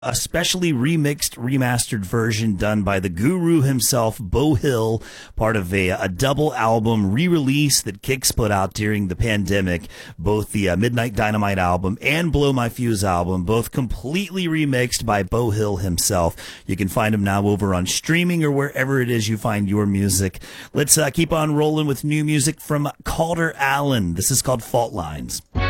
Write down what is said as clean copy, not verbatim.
a specially remixed, remastered version done by the guru himself, Beau Hill, part of a double album re-release that Kix put out during the pandemic. Both the Midnight Dynamite album and Blow My Fuse album, both completely remixed by Beau Hill himself. You can find them now over on streaming or wherever it is you find your music. Let's keep on rolling with new music from Calder Allen. This is called Fault Lines.